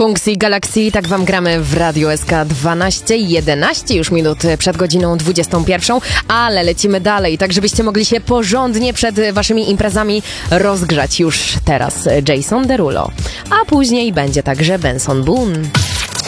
Kungsi Galaxy, tak wam gramy w Radio SK 11 już minut przed godziną 21, ale lecimy dalej, tak żebyście mogli się porządnie przed waszymi imprezami rozgrzać już teraz. Jason Derulo, a później będzie także Benson Boone.